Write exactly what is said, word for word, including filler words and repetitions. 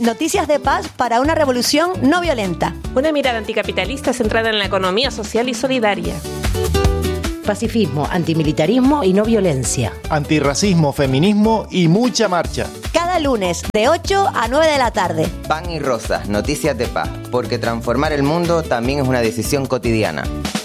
Noticias de paz para una revolución no violenta. Una mirada anticapitalista centrada en la economía social y solidaria. Pacifismo, antimilitarismo y no violencia. Antirracismo, feminismo y mucha marcha. Cada lunes de ocho a nueve de la tarde. Pan y Rosas, noticias de paz, porque transformar el mundo también es una decisión cotidiana.